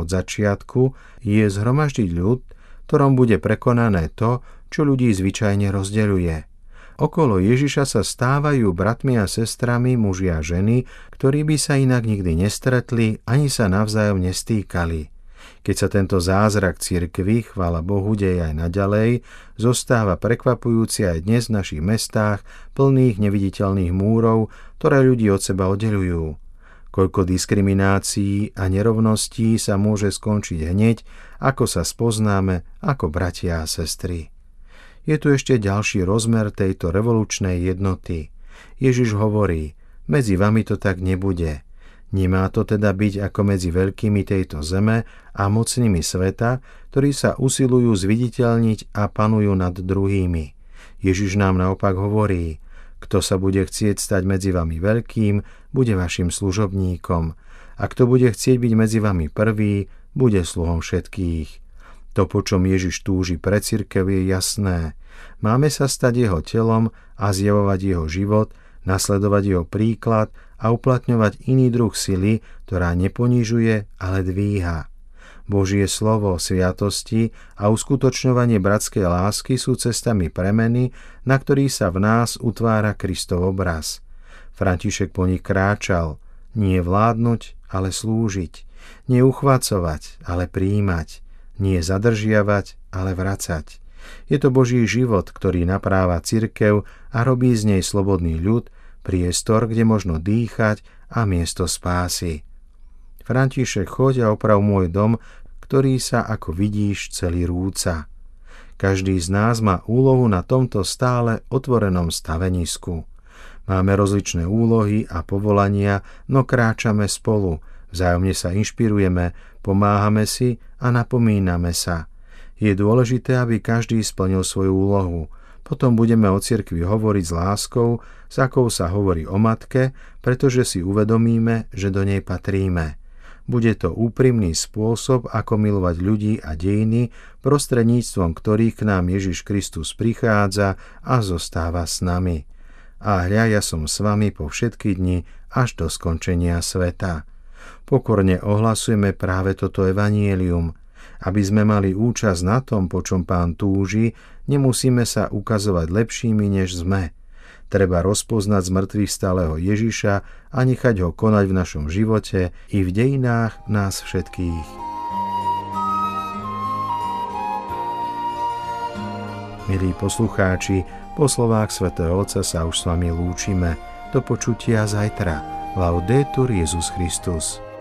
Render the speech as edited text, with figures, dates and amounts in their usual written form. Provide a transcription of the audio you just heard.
od začiatku, je zhromaždiť ľud, ktorom bude prekonané to, čo ľudí zvyčajne rozdeľuje. Okolo Ježiša sa stávajú bratmi a sestrami muži a ženy, ktorí by sa inak nikdy nestretli ani sa navzájom nestýkali. Keď sa tento zázrak cirkvi, chvála Bohu, deje aj naďalej, zostáva prekvapujúci aj dnes v našich mestách plných neviditeľných múrov, ktoré ľudí od seba oddeľujú. Koľko diskriminácií a nerovností sa môže skončiť hneď, ako sa spoznáme ako bratia a sestry. Je tu ešte ďalší rozmer tejto revolučnej jednoty. Ježiš hovorí, medzi vami to tak nebude. Nemá to teda byť ako medzi veľkými tejto zeme a mocnými sveta, ktorí sa usilujú zviditeľniť a panujú nad druhými. Ježiš nám naopak hovorí, kto sa bude chcieť stať medzi vami veľkým, bude vašim služobníkom. A kto bude chcieť byť medzi vami prvý, bude sluhom všetkých. To, po čom Ježiš túži pre cirkev, je jasné. Máme sa stať jeho telom a zjavovať jeho život, nasledovať jeho príklad a uplatňovať iný druh sily, ktorá neponižuje, ale dvíha. Božie slovo, sviatosti a uskutočňovanie bratskej lásky sú cestami premeny, na ktorých sa v nás utvára Kristov obraz. František po nich kráčal, nie vládnuť, ale slúžiť, nie uchvacovať, ale prijímať, nie zadržiavať, ale vracať. Je to Boží život, ktorý napráva cirkev a robí z nej slobodný ľud, priestor, kde možno dýchať a miesto spásy. František, choď a oprav môj dom, ktorý sa, ako vidíš, celý rúca. Každý z nás má úlohu na tomto stále otvorenom stavenisku. Máme rozličné úlohy a povolania, no kráčame spolu, vzájomne sa inšpirujeme, pomáhame si a napomíname sa. Je dôležité, aby každý splnil svoju úlohu. Potom budeme o cirkvi hovoriť s láskou, s akou sa hovorí o matke, pretože si uvedomíme, že do nej patríme. Bude to úprimný spôsob, ako milovať ľudí a dejiny, prostredníctvom ktorých k nám Ježiš Kristus prichádza a zostáva s nami. A hľa, ja som s vami po všetky dni až do skončenia sveta. Pokorne ohlasujeme práve toto evanjelium. Aby sme mali účasť na tom, po čom Pán túži, nemusíme sa ukazovať lepšími, než sme. Treba rozpoznať zmrtvých stáleho Ježiša a nechať ho konať v našom živote i v dejinách nás všetkých. Milí poslucháči, po slovách svätého Otca sa už s vami lúčime. Do počutia zajtra. Laudetur Jesus Christus.